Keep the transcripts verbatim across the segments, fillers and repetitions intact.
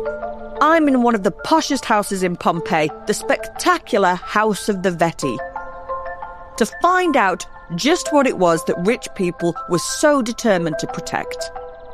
I'm in one of the poshest houses in Pompeii, the spectacular House of the Vetti, to find out just what it was that rich people were so determined to protect.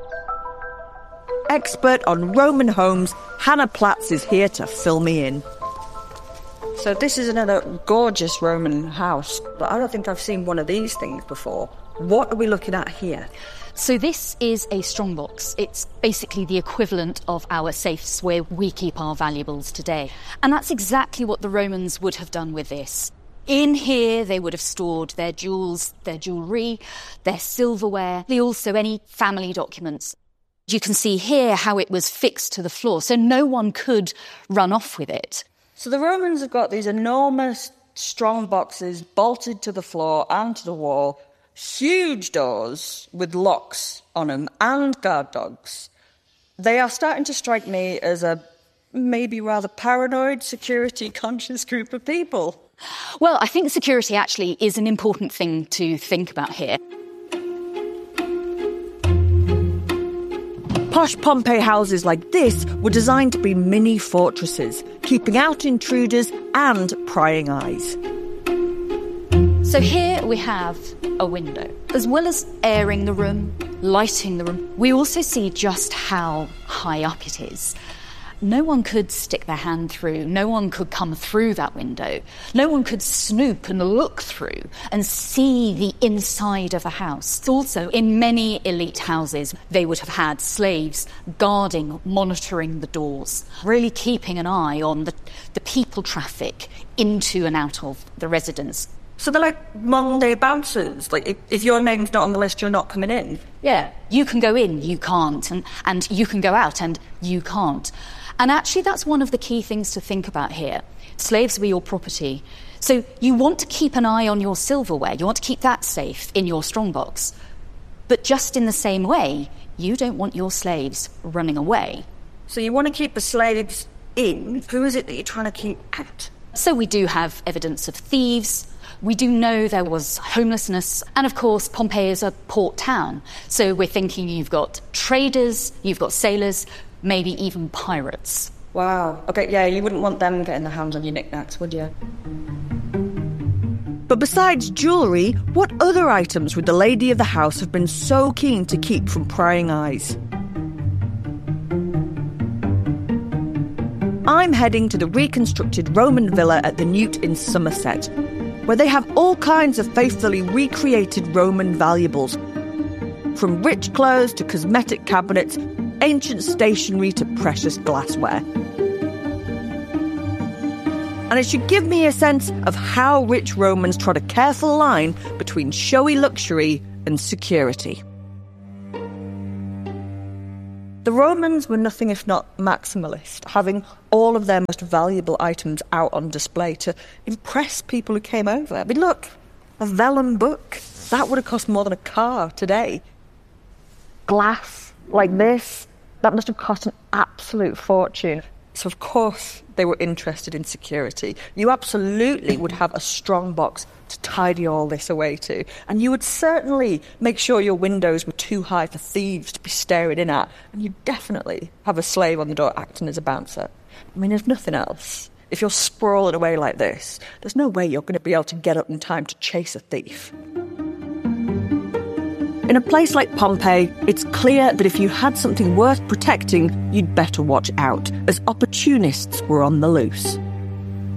Expert on Roman homes, Hannah Platz is here to fill me in. So this is another gorgeous Roman house, but I don't think I've seen one of these things before. What are we looking at here? So this is a strongbox. It's basically the equivalent of our safes where we keep our valuables today. And that's exactly what the Romans would have done with this. In here, they would have stored their jewels, their jewellery, their silverware, also any family documents. You can see here how it was fixed to the floor, so no one could run off with it. So the Romans have got these enormous strong boxes bolted to the floor and to the wall, huge doors with locks on them and guard dogs. They are starting to strike me as a maybe rather paranoid, security-conscious group of people. Well, I think security actually is an important thing to think about here. Posh Pompeii houses like this were designed to be mini fortresses, keeping out intruders and prying eyes. So here we have a window. As well as airing the room, lighting the room, we also see just how high up it is. No one could stick their hand through, no one could come through that window, no one could snoop and look through and see the inside of a house. Also, in many elite houses, they would have had slaves guarding, monitoring the doors, really keeping an eye on the, the people traffic into and out of the residence. So they're like modern-day bouncers. Like, if, if your name's not on the list, you're not coming in. Yeah, you can go in, you can't, and, and you can go out, and you can't. And actually, that's one of the key things to think about here. Slaves were your property. So you want to keep an eye on your silverware. You want to keep that safe in your strongbox. But just in the same way, you don't want your slaves running away. So you want to keep the slaves in. Who is it that you're trying to keep out? So we do have evidence of thieves. We do know there was homelessness. And of course, Pompeii is a port town. So we're thinking you've got traders, you've got sailors, maybe even pirates. Wow. OK, yeah, you wouldn't want them getting their hands on your knickknacks, would you? But besides jewellery, what other items would the lady of the house have been so keen to keep from prying eyes? I'm heading to the reconstructed Roman villa at the Newt in Somerset, where they have all kinds of faithfully recreated Roman valuables, from rich clothes to cosmetic cabinets, ancient stationery to precious glassware. And it should give me a sense of how rich Romans trod a careful line between showy luxury and security. The Romans were nothing if not maximalist, having all of their most valuable items out on display to impress people who came over. I mean, look, a vellum book. That would have cost more than a car today. Glass like this, that must have cost an absolute fortune. So, of course, they were interested in security. You absolutely would have a strong box to tidy all this away to. And you would certainly make sure your windows were too high for thieves to be staring in at. And you'd definitely have a slave on the door acting as a bouncer. I mean, if nothing else, if you're sprawling away like this, there's no way you're going to be able to get up in time to chase a thief. In a place like Pompeii, it's clear that if you had something worth protecting, you'd better watch out, as opportunists were on the loose.